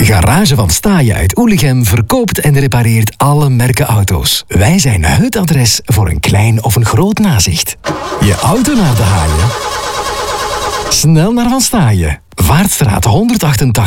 Garage van Staaien uit Oelichem verkoopt en repareert alle merken auto's. Wij zijn het adres voor een klein of een groot nazicht. Je auto naar de haaien? Snel naar Van Staaien. Vaartstraat 188.